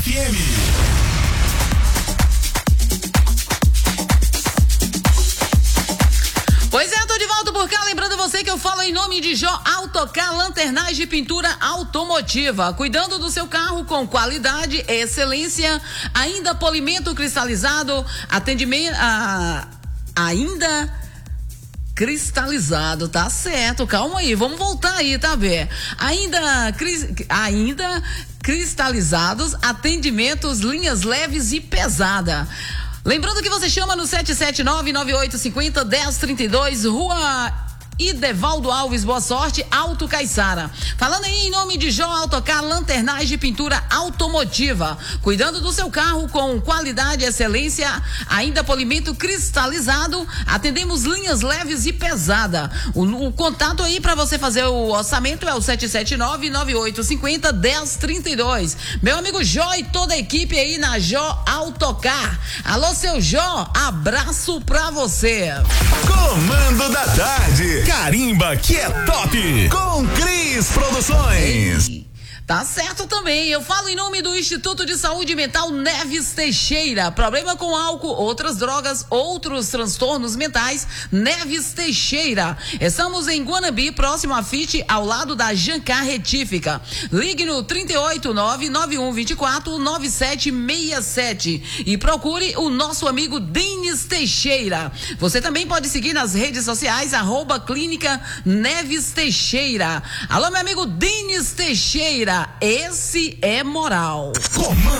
FM. Pois é, tô de volta por cá, lembrando você que eu falo em nome de Jó Autocar, lanternagem de pintura automotiva, cuidando do seu carro com qualidade, excelência, ainda polimento cristalizado, atendimento, ainda cristalizado, tá certo, calma aí, vamos voltar aí, tá bem? Ainda cristalizados, atendimentos, linhas leves e pesada. Lembrando que você chama no 779-9850-1032, Rua Idevaldo Alves, Boa Sorte, Alto Caiçara. Falando aí em nome de Jó Autocar, lanternagem de pintura automotiva, cuidando do seu carro com qualidade e excelência, ainda polimento cristalizado, atendemos linhas leves e pesada. O contato aí para você fazer o orçamento é o 779-9850-1032. Meu amigo Jó e toda a equipe aí na Jó Autocar. Alô, seu Jó, abraço pra você. Comando da tarde. Carimba que é top. Com Cris Produções. Ei, tá certo também. Eu falo em nome do Instituto de Saúde Mental Neves Teixeira. Problema com álcool, outras drogas, outros transtornos mentais. Neves Teixeira. Estamos em Guanabi, próximo à FIT, ao lado da Jancar Retífica. Ligue no 389-9124-9767 e procure o nosso amigo Denis Teixeira. Você também pode seguir nas redes sociais, @Clínica Neves Teixeira. Alô, meu amigo Denis Teixeira. Esse é moral. Comando